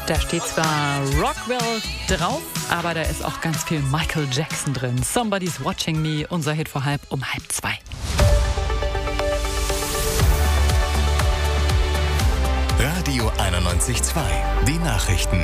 Da steht zwar Rockwell drauf, aber da ist auch ganz viel Michael Jackson drin. Somebody's Watching Me, unser Hit vor um halb zwei. Radio 91.2, die Nachrichten.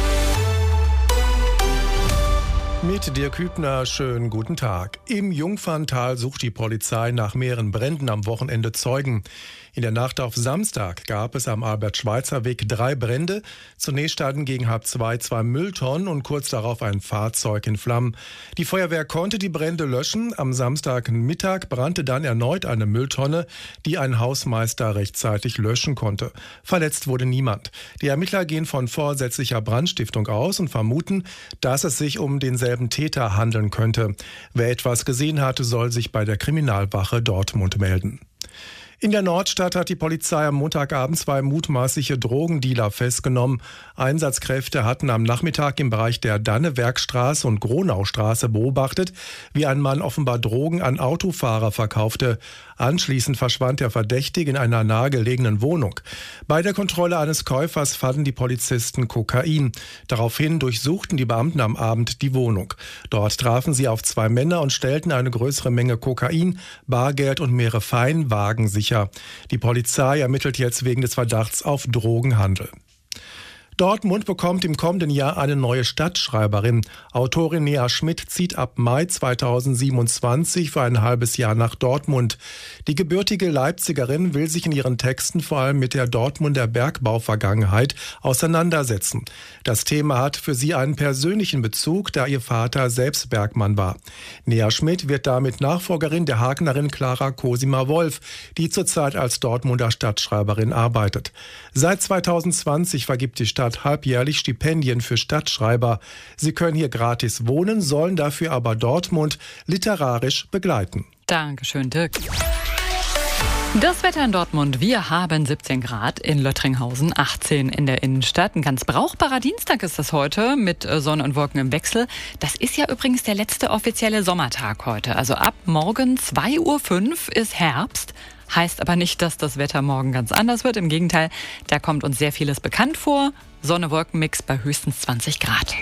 Mit Dirk Hübner, schönen guten Tag. Im Jungferntal sucht die Polizei nach mehreren Bränden am Wochenende Zeugen. In der Nacht auf Samstag gab es am Albert-Schweitzer-Weg 3 Brände. Zunächst standen gegen 1:30 2 Mülltonnen und kurz darauf ein Fahrzeug in Flammen. Die Feuerwehr konnte die Brände löschen. Am Samstagmittag brannte dann erneut eine Mülltonne, die ein Hausmeister rechtzeitig löschen konnte. Verletzt wurde niemand. Die Ermittler gehen von vorsätzlicher Brandstiftung aus und vermuten, dass es sich um denselben Täter handeln könnte. Wer etwas gesehen hat, soll sich bei der Kriminalwache Dortmund melden. In der Nordstadt hat die Polizei am Montagabend 2 mutmaßliche Drogendealer festgenommen. Einsatzkräfte hatten am Nachmittag im Bereich der Dannewerkstraße und Gronaustraße beobachtet, wie ein Mann offenbar Drogen an Autofahrer verkaufte. Anschließend verschwand der Verdächtige in einer nahegelegenen Wohnung. Bei der Kontrolle eines Käufers fanden die Polizisten Kokain. Daraufhin durchsuchten die Beamten am Abend die Wohnung. Dort trafen sie auf 2 Männer und stellten eine größere Menge Kokain, Bargeld und mehrere Feinwagen sicher. Die Polizei ermittelt jetzt wegen des Verdachts auf Drogenhandel. Dortmund bekommt im kommenden Jahr eine neue Stadtschreiberin. Autorin Nea Schmidt zieht ab Mai 2027 für ein halbes Jahr nach Dortmund. Die gebürtige Leipzigerin will sich in ihren Texten vor allem mit der Dortmunder Bergbauvergangenheit auseinandersetzen. Das Thema hat für sie einen persönlichen Bezug, da ihr Vater selbst Bergmann war. Nea Schmidt wird damit Nachfolgerin der Hagenerin Clara Cosima-Wolf, die zurzeit als Dortmunder Stadtschreiberin arbeitet. Seit 2020 vergibt die Stadt halbjährlich Stipendien für Stadtschreiber. Sie können hier gratis wohnen, sollen dafür aber Dortmund literarisch begleiten. Dankeschön, Dirk. Das Wetter in Dortmund. Wir haben 17 Grad, in Löttringhausen 18 in der Innenstadt. Ein ganz brauchbarer Dienstag ist das heute mit Sonne und Wolken im Wechsel. Das ist ja übrigens der letzte offizielle Sommertag heute. Also ab morgen 2:05 Uhr ist Herbst. Heißt aber nicht, dass das Wetter morgen ganz anders wird. Im Gegenteil, da kommt uns sehr vieles bekannt vor. Sonne-Wolken-Mix bei höchstens 20 Grad.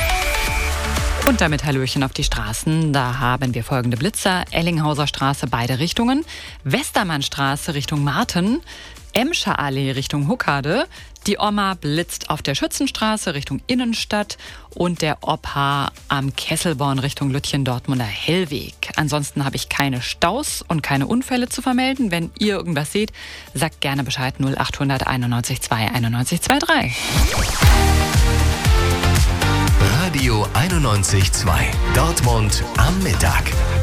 Und damit Hallöchen auf die Straßen. Da haben wir folgende Blitzer. Ellinghauser Straße, beide Richtungen. Westermannstraße Richtung Marten. Emscher Allee Richtung Huckade. Die Oma blitzt auf der Schützenstraße Richtung Innenstadt und der Opa am Kesselborn Richtung Lütchen-Dortmunder Hellweg. Ansonsten habe ich keine Staus und keine Unfälle zu vermelden. Wenn ihr irgendwas seht, sagt gerne Bescheid 0800 91 2 91 23. Radio 91.2, Dortmund am Mittag.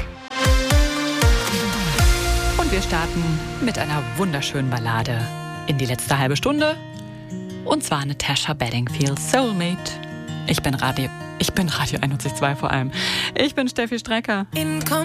Und wir starten mit einer wunderschönen Ballade in die letzte halbe Stunde. Und zwar Natasha Bedingfield, Soulmate. Ich bin Radio 91.2 vor allem. Ich bin Steffi Strecker.